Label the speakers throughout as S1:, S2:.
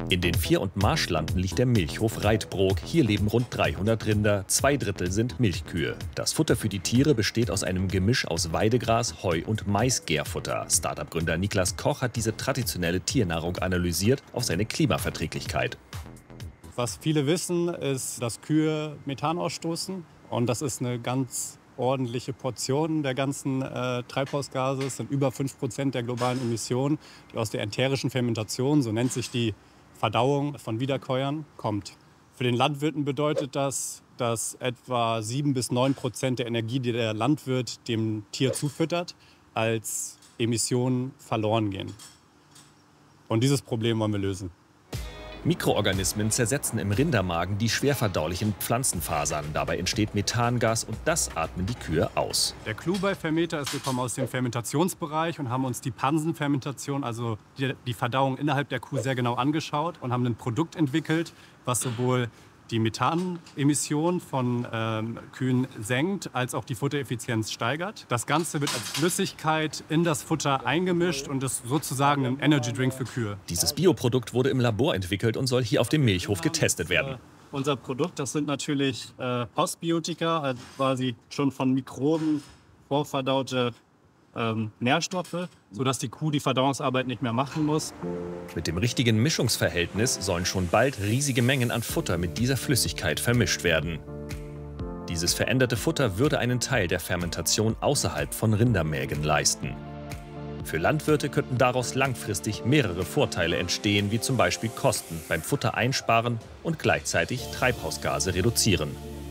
S1: In den Vier- und Marschlanden liegt der Milchhof Reitbrook. Hier leben rund 300 Rinder, 2/3 sind Milchkühe. Das Futter für die Tiere besteht aus einem Gemisch aus Weidegras, Heu und Maisgärfutter. Startup-Gründer Niklas Koch hat diese traditionelle Tiernahrung analysiert auf seine Klimaverträglichkeit.
S2: Was viele wissen, ist, dass Kühe Methan ausstoßen. Und das ist eine ganz ordentliche Portion der ganzen Treibhausgase. Es sind über 5% der globalen Emissionen, die aus der enterischen Fermentation, so nennt sich die Verdauung von Wiederkäuern, kommt. Für den Landwirten bedeutet das, dass etwa 7-9% der Energie, die der Landwirt dem Tier zufüttert, als Emissionen verloren gehen. Und dieses Problem wollen wir lösen.
S1: Mikroorganismen zersetzen im Rindermagen die schwerverdaulichen Pflanzenfasern. Dabei entsteht Methangas und das atmen die Kühe aus.
S2: Der Clou bei Fermenter ist, wir kommen aus dem Fermentationsbereich und haben uns die Pansenfermentation, also die Verdauung innerhalb der Kuh, sehr genau angeschaut und haben ein Produkt entwickelt, was sowohl die Methanemission von Kühen senkt, als auch die Futtereffizienz steigert. Das Ganze wird als Flüssigkeit in das Futter eingemischt und ist sozusagen ein Energy Drink für Kühe.
S1: Dieses Bioprodukt wurde im Labor entwickelt und soll hier auf dem Milchhof getestet werden.
S2: Unser Produkt, das sind natürlich Postbiotika, also quasi schon von Mikroben vorverdaute Nährstoffe, sodass die Kuh die Verdauungsarbeit nicht mehr machen muss.
S1: Mit dem richtigen Mischungsverhältnis sollen schon bald riesige Mengen an Futter mit dieser Flüssigkeit vermischt werden. Dieses veränderte Futter würde einen Teil der Fermentation außerhalb von Rindermägen leisten. Für Landwirte könnten daraus langfristig mehrere Vorteile entstehen, wie zum Beispiel Kosten beim Futter einsparen und gleichzeitig Treibhausgase reduzieren.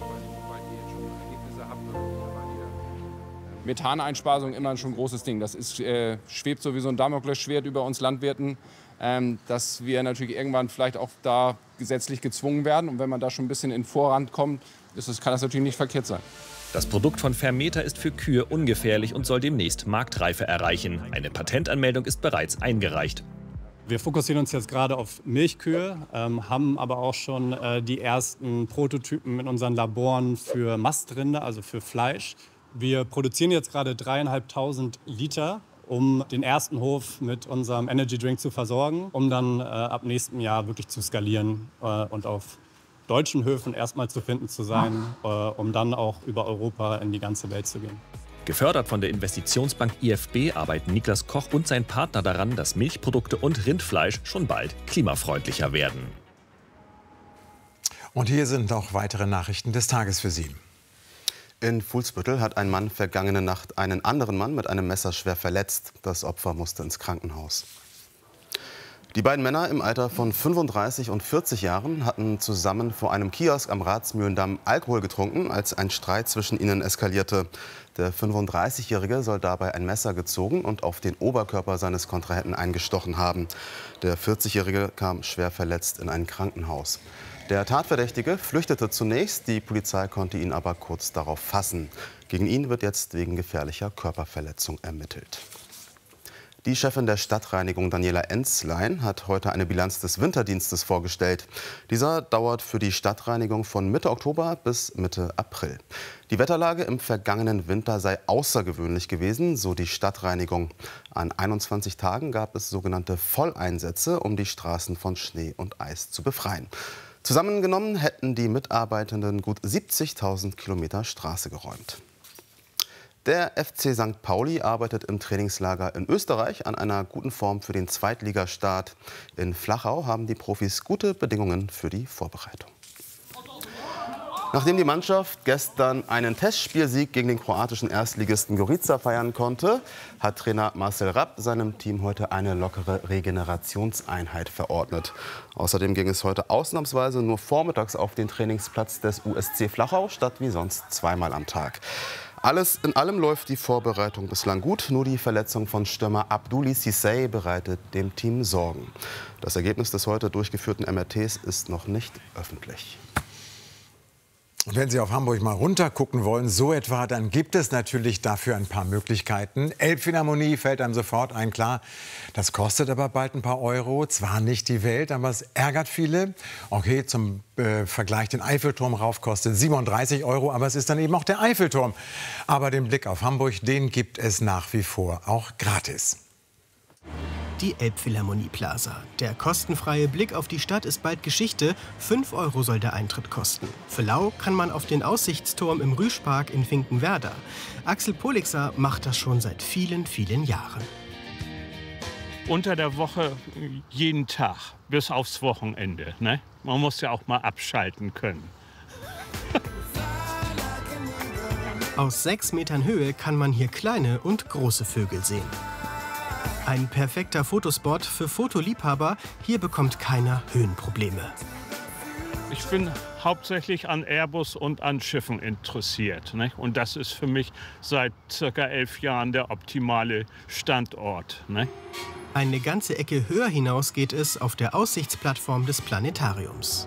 S3: Methaneinsparung immer schon ein großes Ding. Das ist, schwebt sowieso ein Damoklesschwert über uns Landwirten, dass wir natürlich irgendwann vielleicht auch da gesetzlich gezwungen werden. Und wenn man da schon ein bisschen in Vorrand kommt, kann das natürlich nicht verkehrt sein.
S1: Das Produkt von Fermenter ist für Kühe ungefährlich und soll demnächst Marktreife erreichen. Eine Patentanmeldung ist bereits eingereicht.
S2: Wir fokussieren uns jetzt gerade auf Milchkühe, haben aber auch schon die ersten Prototypen in unseren Laboren für Mastrinder, also für Fleisch. Wir produzieren jetzt gerade 3.500 Liter, um den ersten Hof mit unserem Energy Drink zu versorgen, um dann ab nächstem Jahr wirklich zu skalieren und auf deutschen Höfen erstmal zu finden zu sein, um dann auch über Europa in die ganze Welt zu gehen.
S1: Gefördert von der Investitionsbank IFB arbeiten Niklas Koch und sein Partner daran, dass Milchprodukte und Rindfleisch schon bald klimafreundlicher werden.
S4: Und hier sind noch weitere Nachrichten des Tages für Sie.
S5: In Fuhlsbüttel hat ein Mann vergangene Nacht einen anderen Mann mit einem Messer schwer verletzt. Das Opfer musste ins Krankenhaus. Die beiden Männer im Alter von 35 und 40 Jahren hatten zusammen vor einem Kiosk am Ratsmühlendamm Alkohol getrunken, als ein Streit zwischen ihnen eskalierte. Der 35-Jährige soll dabei ein Messer gezogen und auf den Oberkörper seines Kontrahenten eingestochen haben. Der 40-Jährige kam schwer verletzt in ein Krankenhaus. Der Tatverdächtige flüchtete zunächst, die Polizei konnte ihn aber kurz darauf fassen. Gegen ihn wird jetzt wegen gefährlicher Körperverletzung ermittelt. Die Chefin der Stadtreinigung, Daniela Enzlein, hat heute eine Bilanz des Winterdienstes vorgestellt. Dieser dauert für die Stadtreinigung von Mitte Oktober bis Mitte April. Die Wetterlage im vergangenen Winter sei außergewöhnlich gewesen, so die Stadtreinigung. An 21 Tagen gab es sogenannte Volleinsätze, um die Straßen von Schnee und Eis zu befreien. Zusammengenommen hätten die Mitarbeitenden gut 70.000 Kilometer Straße geräumt. Der FC St. Pauli arbeitet im Trainingslager in Österreich an einer guten Form für den Zweitligastart. In Flachau haben die Profis gute Bedingungen für die Vorbereitung. Nachdem die Mannschaft gestern einen Testspielsieg gegen den kroatischen Erstligisten Gorica feiern konnte, hat Trainer Marcel Rapp seinem Team heute eine lockere Regenerationseinheit verordnet. Außerdem ging es heute ausnahmsweise nur vormittags auf den Trainingsplatz des USC Flachau, statt wie sonst zweimal am Tag. Alles in allem läuft die Vorbereitung bislang gut. Nur die Verletzung von Stürmer Abdoulaye Cissé bereitet dem Team Sorgen. Das Ergebnis des heute durchgeführten MRTs ist noch nicht öffentlich.
S4: Und wenn Sie auf Hamburg mal runtergucken wollen, so etwa, dann gibt es natürlich dafür ein paar Möglichkeiten. Elbphilharmonie fällt einem sofort ein, klar. Das kostet aber bald ein paar Euro. Zwar nicht die Welt, aber es ärgert viele. Okay, zum Vergleich, den Eiffelturm rauf kostet 37 Euro, aber es ist dann eben auch der Eiffelturm. Aber den Blick auf Hamburg, den gibt es nach wie vor auch gratis.
S6: Die Elbphilharmonie Plaza. Der kostenfreie Blick auf die Stadt ist bald Geschichte. 5 € soll der Eintritt kosten. Für lau kann man auf den Aussichtsturm im Rüschpark in Finkenwerder. Axel Polixer macht das schon seit vielen, vielen Jahren.
S7: Unter der Woche jeden Tag bis aufs Wochenende. Ne? Man muss ja auch mal abschalten können.
S6: Aus 6 Metern Höhe kann man hier kleine und große Vögel sehen. Ein perfekter Fotospot für Fotoliebhaber. Hier bekommt keiner Höhenprobleme.
S7: Ich bin hauptsächlich an Airbus und an Schiffen interessiert. Ne? Und das ist für mich seit ca. 11 Jahren der optimale Standort. Ne?
S6: Eine ganze Ecke höher hinaus geht es auf der Aussichtsplattform des Planetariums.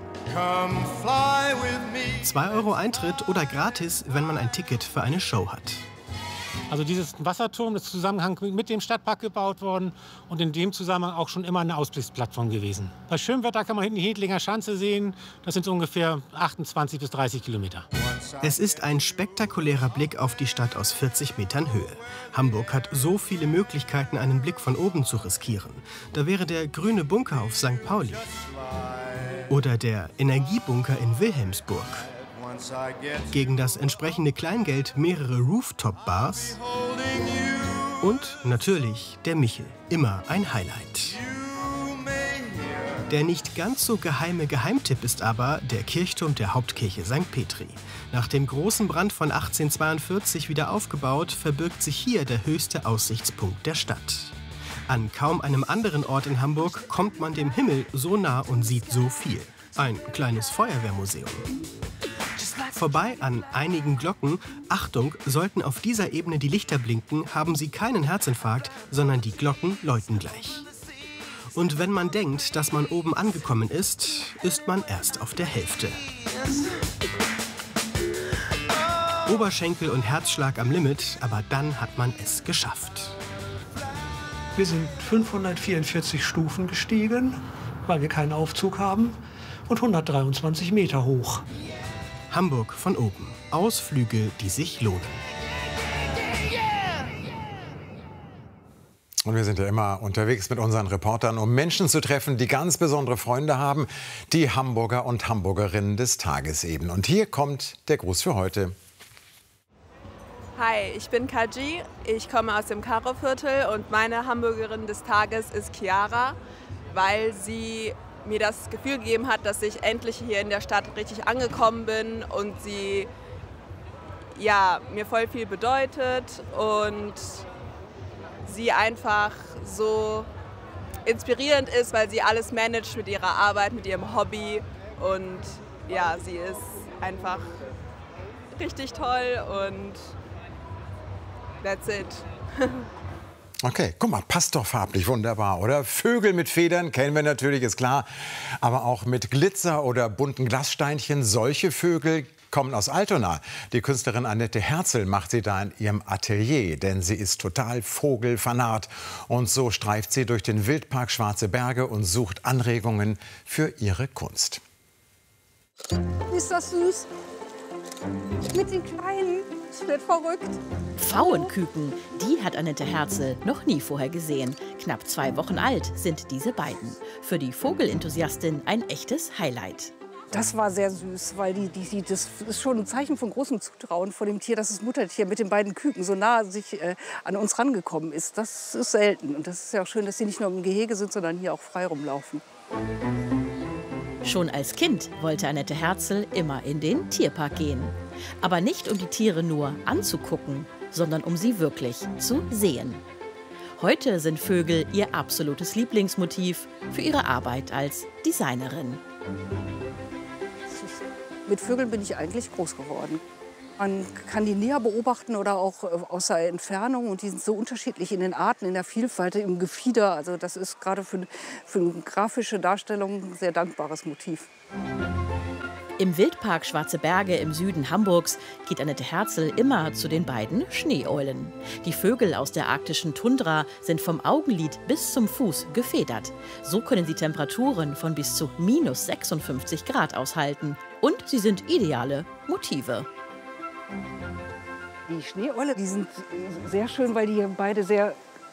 S6: 2 € Eintritt oder gratis, wenn man ein Ticket für eine Show hat.
S8: Also dieses Wasserturm ist im Zusammenhang mit dem Stadtpark gebaut worden und in dem Zusammenhang auch schon immer eine Ausblicksplattform gewesen. Bei schönem Wetter kann man hinten die Hedlinger Schanze sehen. Das sind so ungefähr 28 bis 30 Kilometer.
S6: Es ist ein spektakulärer Blick auf die Stadt aus 40 Metern Höhe. Hamburg hat so viele Möglichkeiten, einen Blick von oben zu riskieren. Da wäre der grüne Bunker auf St. Pauli oder der Energiebunker in Wilhelmsburg. Gegen das entsprechende Kleingeld mehrere Rooftop-Bars und natürlich der Michel, immer ein Highlight. Der nicht ganz so geheime Geheimtipp ist aber der Kirchturm der Hauptkirche St. Petri. Nach dem großen Brand von 1842 wieder aufgebaut, verbirgt sich hier der höchste Aussichtspunkt der Stadt. An kaum einem anderen Ort in Hamburg kommt man dem Himmel so nah und sieht so viel. Ein kleines Feuerwehrmuseum. Vorbei an einigen Glocken. Achtung, sollten auf dieser Ebene die Lichter blinken, haben Sie keinen Herzinfarkt, sondern die Glocken läuten gleich. Und wenn man denkt, dass man oben angekommen ist, ist man erst auf der Hälfte. Oberschenkel und Herzschlag am Limit, aber dann hat man es geschafft.
S9: Wir sind 544 Stufen gestiegen, weil wir keinen Aufzug haben, und 123 Meter hoch.
S6: Hamburg von oben. Ausflüge, die sich lohnen.
S4: Und wir sind ja immer unterwegs mit unseren Reportern, um Menschen zu treffen, die ganz besondere Freunde haben. Die Hamburger und Hamburgerinnen des Tages eben. Und hier kommt der Gruß für heute.
S10: Hi, ich bin Kaji. Ich komme aus dem Karo-Viertel und meine Hamburgerin des Tages ist Chiara, weil sie mir das Gefühl gegeben hat, dass ich endlich hier in der Stadt richtig angekommen bin und sie mir voll viel bedeutet und sie einfach so inspirierend ist, weil sie alles managt mit ihrer Arbeit, mit ihrem Hobby und ja, sie ist einfach richtig toll und that's it.
S4: Okay, guck mal, passt doch farblich wunderbar, oder? Vögel mit Federn kennen wir natürlich, ist klar. Aber auch mit Glitzer oder bunten Glassteinchen, solche Vögel kommen aus Altona. Die Künstlerin Annette Herzl macht sie da in ihrem Atelier, denn sie ist total vogelfanat. Und so streift sie durch den Wildpark Schwarze Berge und sucht Anregungen für ihre Kunst.
S11: Ist das süß? Mit den Kleinen. Ich werd verrückt.
S12: Pfauenküken, die hat Annette Herzl noch nie vorher gesehen. Knapp 2 Wochen alt sind diese beiden. Für die Vogelenthusiastin ein echtes Highlight.
S11: Das war sehr süß, weil das ist schon ein Zeichen von großem Zutrauen vor dem Tier, dass das Muttertier mit den beiden Küken so nah sich an uns rangekommen ist. Das ist selten. Und das ist ja auch schön, dass sie nicht nur im Gehege sind, sondern hier auch frei rumlaufen.
S12: Schon als Kind wollte Annette Herzl immer in den Tierpark gehen. Aber nicht, um die Tiere nur anzugucken, sondern um sie wirklich zu sehen. Heute sind Vögel ihr absolutes Lieblingsmotiv für ihre Arbeit als Designerin.
S11: Mit Vögeln bin ich eigentlich groß geworden. Man kann die näher beobachten oder auch aus der Entfernung. Und die sind so unterschiedlich in den Arten, in der Vielfalt, im Gefieder. Also das ist gerade für eine grafische Darstellung ein sehr dankbares Motiv.
S12: Im Wildpark Schwarze Berge im Süden Hamburgs geht Annette Herzl immer zu den beiden Schneeeulen. Die Vögel aus der arktischen Tundra sind vom Augenlid bis zum Fuß gefedert. So können sie Temperaturen von bis zu -56 Grad aushalten. Und sie sind ideale Motive.
S11: Die Schneeeule, die sind sehr schön, weil die beide sehr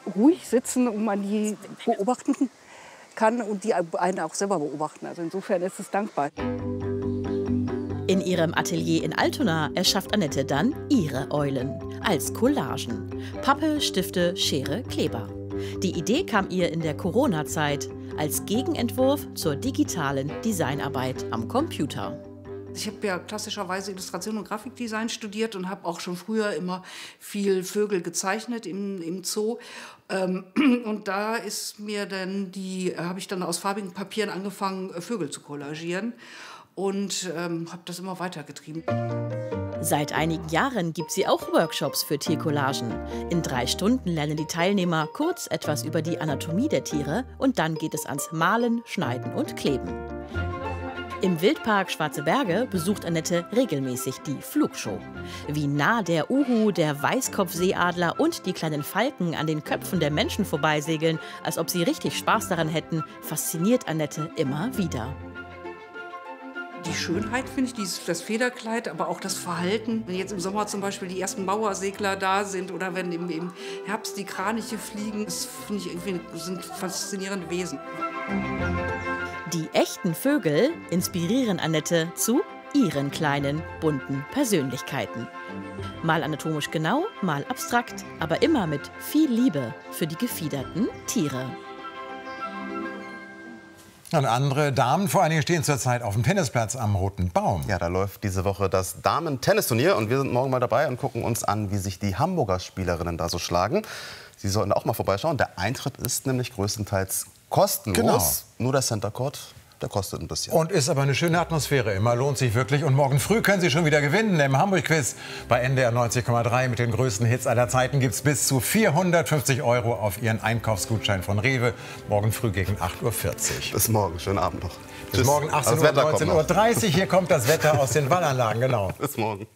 S11: ruhig sitzen und man die beobachten kann und die einen auch selber beobachten. Also insofern ist es dankbar.
S12: In ihrem Atelier in Altona erschafft Annette dann ihre Eulen als Collagen. Pappe, Stifte, Schere, Kleber. Die Idee kam ihr in der Corona-Zeit als Gegenentwurf zur digitalen Designarbeit am Computer.
S11: Ich habe ja klassischerweise Illustration und Grafikdesign studiert und habe auch schon früher immer viel Vögel gezeichnet im Zoo. Und da ist mir dann habe ich dann aus farbigen Papieren angefangen, Vögel zu collagieren. Und habe das immer weitergetrieben.
S12: Seit einigen Jahren gibt sie auch Workshops für Tiercollagen. In 3 Stunden lernen die Teilnehmer kurz etwas über die Anatomie der Tiere und dann geht es ans Malen, Schneiden und Kleben. Im Wildpark Schwarze Berge besucht Annette regelmäßig die Flugshow. Wie nah der Uhu, der Weißkopfseeadler und die kleinen Falken an den Köpfen der Menschen vorbeisegeln, als ob sie richtig Spaß daran hätten, fasziniert Annette immer wieder.
S11: Die Schönheit, finde ich, das Federkleid, aber auch das Verhalten. Wenn jetzt im Sommer zum Beispiel die ersten Mauersegler da sind oder wenn im Herbst die Kraniche fliegen, das finde ich irgendwie sind faszinierende Wesen.
S12: Die echten Vögel inspirieren Annette zu ihren kleinen, bunten Persönlichkeiten. Mal anatomisch genau, mal abstrakt, aber immer mit viel Liebe für die gefiederten Tiere.
S4: Und andere Damen vor allen Dingen stehen zurzeit auf dem Tennisplatz am Roten Baum.
S5: Ja, da läuft diese Woche das Damen-Tennisturnier und wir sind morgen mal dabei und gucken uns an, wie sich die Hamburger Spielerinnen da so schlagen. Sie sollten auch mal vorbeischauen. Der Eintritt ist nämlich größtenteils kostenlos.
S4: Genau.
S5: Nur der Center Court, der kostet ein bisschen.
S4: Und ist aber eine schöne Atmosphäre immer, lohnt sich wirklich. Und morgen früh können Sie schon wieder gewinnen im Hamburg-Quiz. Bei NDR 90,3 mit den größten Hits aller Zeiten gibt es bis zu 450 € auf Ihren Einkaufsgutschein von Rewe. Morgen früh gegen 8:40 Uhr.
S5: Bis morgen, schönen Abend noch.
S4: Bis Tschüss. Morgen 18 Uhr, 19:30 Uhr. Hier kommt das Wetter aus den Wallanlagen, genau.
S5: Bis morgen.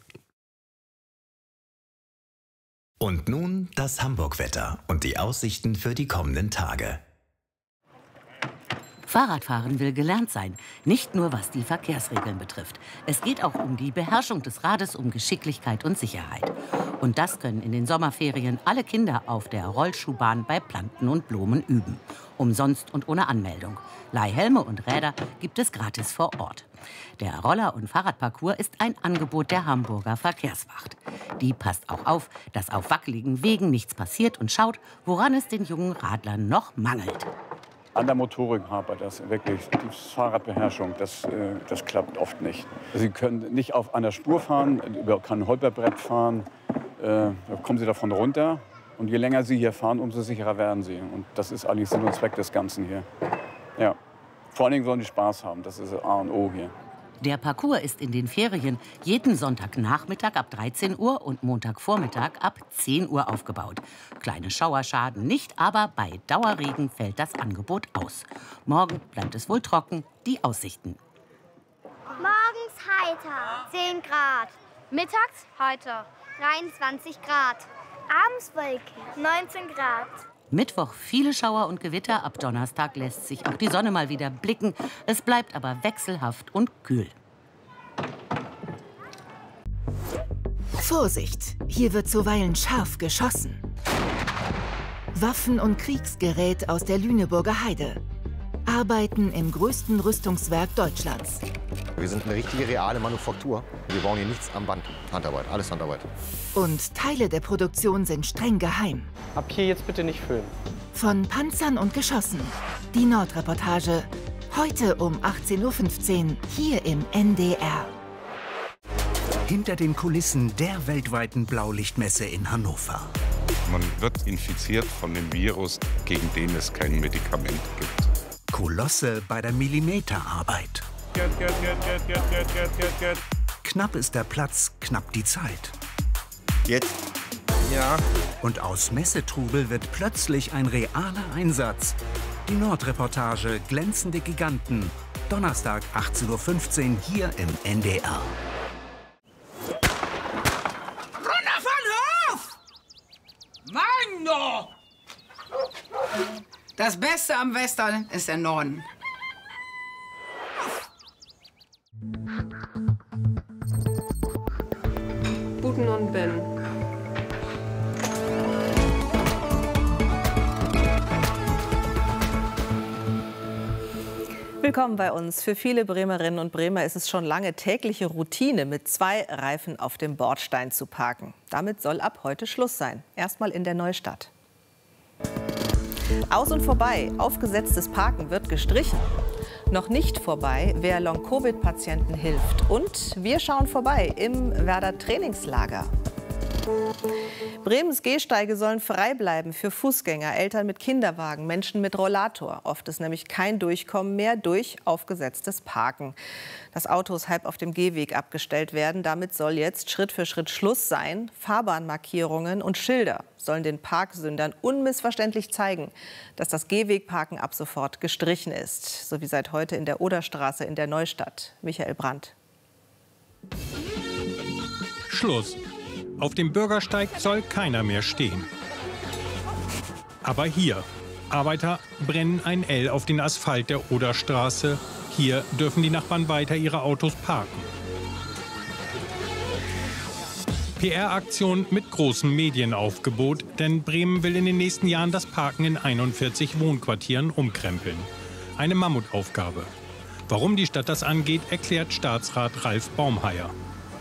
S13: Und nun das Hamburg-Wetter und die Aussichten für die kommenden Tage.
S14: Fahrradfahren will gelernt sein, nicht nur was die Verkehrsregeln betrifft. Es geht auch um die Beherrschung des Rades, um Geschicklichkeit und Sicherheit. Und das können in den Sommerferien alle Kinder auf der Rollschuhbahn bei Planten und Blumen üben. Umsonst und ohne Anmeldung. Leihhelme und Räder gibt es gratis vor Ort. Der Roller- und Fahrradparcours ist ein Angebot der Hamburger Verkehrswacht. Die passt auch auf, dass auf wackeligen Wegen nichts passiert und schaut, woran es den jungen Radlern noch mangelt.
S15: An der Motorik hapert das wirklich. Die Fahrradbeherrschung, das klappt oft nicht. Sie können nicht an der Spur fahren, über kein Holperbrett fahren. Da kommen Sie davon runter. Und je länger Sie hier fahren, umso sicherer werden Sie. Und das ist eigentlich Sinn und Zweck des Ganzen hier. Ja. Vor allen Dingen sollen die Spaß haben. Das ist A und O hier.
S14: Der Parcours ist in den Ferien jeden Sonntagnachmittag ab 13 Uhr und Montagvormittag ab 10 Uhr aufgebaut. Kleine Schauer schaden nicht, aber bei Dauerregen fällt das Angebot aus. Morgen bleibt es wohl trocken, die Aussichten.
S16: Morgens heiter, 10 Grad. Mittags heiter, 23 Grad. Abends wolkig, 19 Grad.
S14: Mittwoch viele Schauer und Gewitter, ab Donnerstag lässt sich auch die Sonne mal wieder blicken. Es bleibt aber wechselhaft und kühl.
S17: Vorsicht, hier wird zuweilen scharf geschossen. Waffen und Kriegsgerät aus der Lüneburger Heide. Arbeiten im größten Rüstungswerk Deutschlands.
S18: Wir sind eine richtige, reale Manufaktur. Wir bauen hier nichts am Band. Handarbeit, alles Handarbeit.
S17: Und Teile der Produktion sind streng geheim.
S19: Ab hier jetzt bitte nicht filmen.
S17: Von Panzern und Geschossen. Die Nordreportage. Heute um 18:15 Uhr hier im NDR.
S20: Hinter den Kulissen der weltweiten Blaulichtmesse in Hannover.
S21: Man wird infiziert von dem Virus, gegen den es kein Medikament gibt.
S20: Kolosse bei der Millimeterarbeit. Knapp ist der Platz, knapp die Zeit.
S18: Jetzt?
S20: Ja. Und aus Messetrubel wird plötzlich ein realer Einsatz. Die Nordreportage Glänzende Giganten. Donnerstag 18:15 Uhr hier im NDR.
S22: Runter von Hof! Mann, no! Das Beste am Western ist der Norden.
S10: Buten und Ben.
S3: Willkommen bei uns. Für viele Bremerinnen und Bremer ist es schon lange tägliche Routine, mit 2 Reifen auf dem Bordstein zu parken. Damit soll ab heute Schluss sein. Erstmal in der Neustadt. Aus und vorbei. Aufgesetztes Parken wird gestrichen. Noch nicht vorbei, wer Long-Covid-Patienten hilft. Und wir schauen vorbei im Werder Trainingslager. Bremens Gehsteige sollen frei bleiben für Fußgänger, Eltern mit Kinderwagen, Menschen mit Rollator. Oft ist nämlich kein Durchkommen mehr durch aufgesetztes Parken. Das Auto ist halb auf dem Gehweg abgestellt werden. Damit soll jetzt Schritt für Schritt Schluss sein. Fahrbahnmarkierungen und Schilder sollen den Parksündern unmissverständlich zeigen, dass das Gehwegparken ab sofort gestrichen ist. So wie seit heute in der Oderstraße in der Neustadt. Michael Brandt.
S19: Schluss. Auf dem Bürgersteig soll keiner mehr stehen. Aber hier, Arbeiter brennen ein L auf den Asphalt der Oderstraße. Hier dürfen die Nachbarn weiter ihre Autos parken. PR-Aktion mit großem Medienaufgebot, denn Bremen will in den nächsten Jahren das Parken in 41 Wohnquartieren umkrempeln. Eine Mammutaufgabe. Warum die Stadt das angeht, erklärt Staatsrat Ralf Baumheier.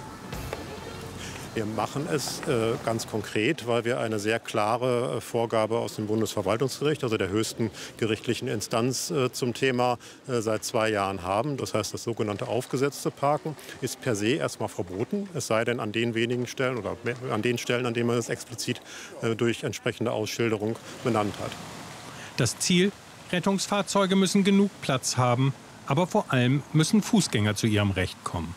S23: Wir machen es ganz konkret, weil wir eine sehr klare Vorgabe aus dem Bundesverwaltungsgericht, also der höchsten gerichtlichen Instanz zum Thema, seit 2 Jahren haben. Das heißt, das sogenannte aufgesetzte Parken ist per se erstmal verboten, es sei denn an den wenigen Stellen oder an den Stellen, an denen man es explizit durch entsprechende Ausschilderung benannt hat.
S19: Das Ziel: Rettungsfahrzeuge müssen genug Platz haben, aber vor allem müssen Fußgänger zu ihrem Recht kommen.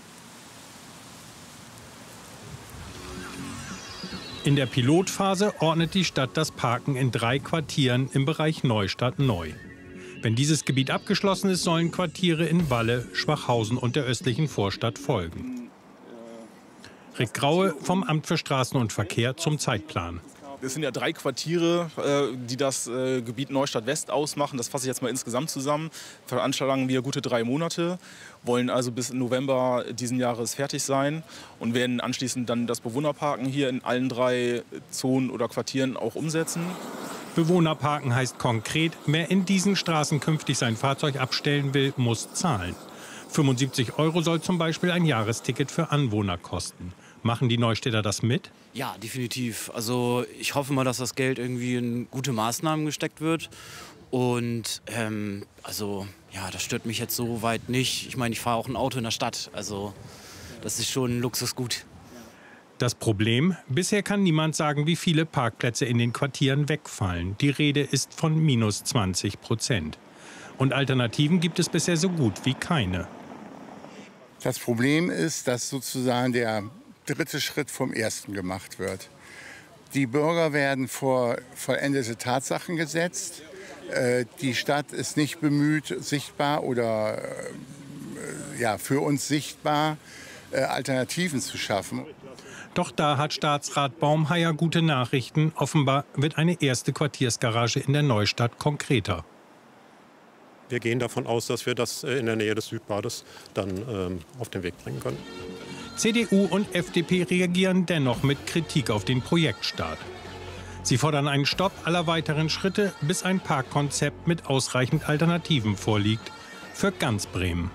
S19: In der Pilotphase ordnet die Stadt das Parken in 3 Quartieren im Bereich Neustadt neu. Wenn dieses Gebiet abgeschlossen ist, sollen Quartiere in Walle, Schwachhausen und der östlichen Vorstadt folgen. Rick Graue vom Amt für Straßen und Verkehr zum Zeitplan.
S24: Es sind ja 3 Quartiere, die das Gebiet Neustadt West ausmachen. Das fasse ich jetzt mal insgesamt zusammen. Veranschlagen wir gute 3 Monate, wollen also bis November diesen Jahres fertig sein und werden anschließend dann das Bewohnerparken hier in allen 3 Zonen oder Quartieren auch umsetzen.
S19: Bewohnerparken heißt konkret, wer in diesen Straßen künftig sein Fahrzeug abstellen will, muss zahlen. 75 € soll zum Beispiel ein Jahresticket für Anwohner kosten. Machen die Neustädter das mit?
S25: Ja, definitiv. Also ich hoffe mal, dass das Geld irgendwie in gute Maßnahmen gesteckt wird. Und das stört mich jetzt so weit nicht. Ich meine, ich fahre auch ein Auto in der Stadt. Also das ist schon ein Luxusgut.
S19: Das Problem? Bisher kann niemand sagen, wie viele Parkplätze in den Quartieren wegfallen. Die Rede ist von -20%. Und Alternativen gibt es bisher so gut wie keine.
S26: Das Problem ist, dass sozusagen der 3. Schritt vom ersten gemacht wird. Die Bürger werden vor vollendete Tatsachen gesetzt. Die Stadt ist nicht bemüht, sichtbar oder für uns sichtbar Alternativen zu schaffen.
S19: Doch da hat Staatsrat Baumheier gute Nachrichten. Offenbar wird eine erste Quartiersgarage in der Neustadt konkreter.
S23: Wir gehen davon aus, dass wir das in der Nähe des Südbades dann auf den Weg bringen können.
S19: CDU und FDP reagieren dennoch mit Kritik auf den Projektstart. Sie fordern einen Stopp aller weiteren Schritte, bis ein Parkkonzept mit ausreichend Alternativen vorliegt. Für ganz Bremen.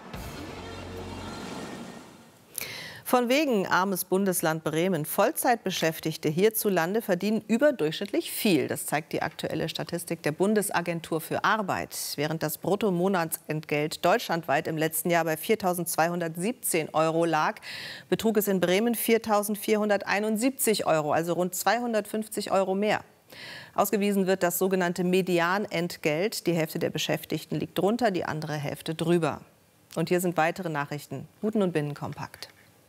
S3: Von wegen armes Bundesland Bremen. Vollzeitbeschäftigte hierzulande verdienen überdurchschnittlich viel. Das zeigt die aktuelle Statistik der Bundesagentur für Arbeit. Während das Bruttomonatsentgelt deutschlandweit im letzten Jahr bei 4.217 € lag, betrug es in Bremen 4.471 €, also rund 250 € mehr. Ausgewiesen wird das sogenannte Medianentgelt. Die Hälfte der Beschäftigten liegt drunter, die andere Hälfte drüber. Und hier sind weitere Nachrichten. Guten und Binnenkompakt.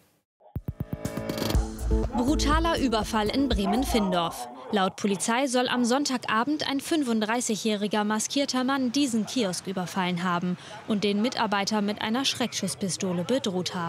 S27: Brutaler Überfall in Bremen-Findorf. Laut Polizei soll am Sonntagabend ein 35-jähriger maskierter Mann diesen Kiosk überfallen haben und den Mitarbeiter mit einer Schreckschusspistole bedroht haben.